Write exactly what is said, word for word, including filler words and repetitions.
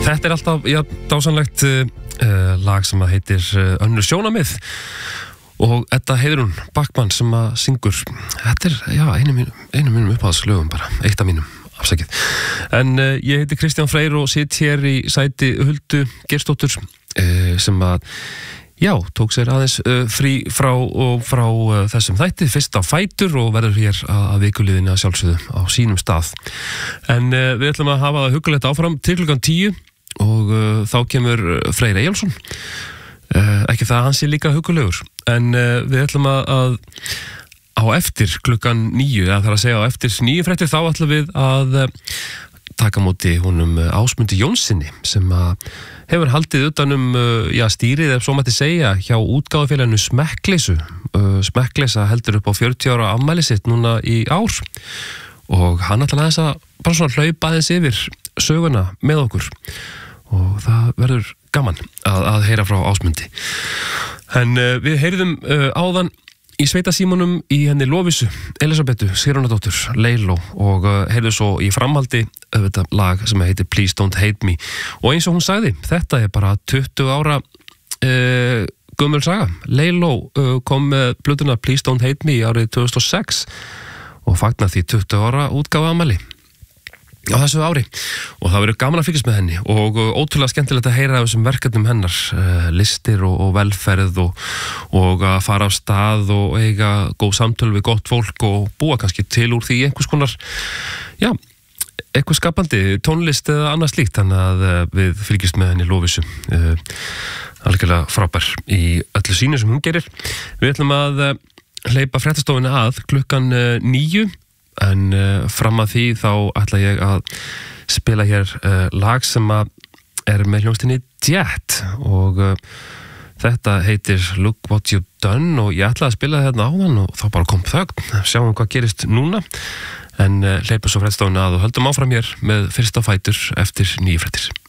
Þetta er alltaf, já, dásanlegt uh, lag sem að heitir uh, Önnur sjónamið og þetta heitir hún Backman sem að syngur. Þetta er, já, einu mínum, einu mínum uppáðslögum bara, eitt af mínum, afsakið. En uh, ég heiti Kristján Freyr og sitt hér í sæti Huldu Geirsdóttur uh, sem að, já, tók sér aðeins uh, frí frá og frá uh, þessum þætti, fyrst á fætur og verður hér að, að vikuliðinni að sjálfsögðu á sínum stað. En uh, við ætlum að hafa það huggulegt áfram til klukkan tíu og uh, þá kemur Freyr Eyjólfsson. Uh, ekki það að hann sé líka huggulegur, en uh, við ætlum að, að á eftir klukkan níu, eða þarf að segja á eftir níu fréttir, þá ætlum við að uh, taka móti honum uh, Ásmundi Jónssoni sem að hefur haldið utanum uh, já, stýrið, ef svo mætti segja, hjá útgáfufélaginu Smekkleysu. Uh, Smekkleysa heldur upp á fjörutíu ára afmæli sitt núna í ár og hann ætlar aðeins að bara svona hlaupa aðeins yfir söguna með okkur og það verður gaman að, að heyra frá Ásmundi. En uh, við heyrðum uh, áðan í sveitasímunum í henni Lovísu Elísabetu Sigurðardóttur, Leiló, og uh, heyrðu svo í framhaldi auðvitað lag sem heitir Please Don't Hate Me, og eins og hún sagði, þetta er bara tuttugu ára uh, gömul saga. Leiló uh, kom með plötuna Please Don't Hate Me árið tvö þúsund og sex og fagnar því tuttugu ára útgáfu afmæli á þessu ári, og það verður gaman að fylgjast með henni og ótrúlega skemmtilegt að heyra af þessum verkefnum hennar, uh, listir og, og velferð og, og að fara á stað og eiga góð samtöl við gott fólk og búa kannski til úr því einhvers konar, já, eitthvað skapandi tónlist eða annað slíkt, þannig að uh, við fylgjast með henni Lovísu, uh, algjörlega frábær í öllu sínu sem hún gerir. Við ætlum að uh, hleypa fréttastofunni að klukkan uh, níu, en uh, fram að því þá ætla ég að spila hér uh, lag sem að er með hljómsveitinni Jet og uh, þetta heitir Look What You've Done og ég ætla að spila þetta áðan og þá bara kom þögn, sjáum hvað gerist núna, en uh, hleypa svo fréttastofunni að og höldum áfram hér með fyrsta fætur eftir níu fréttir.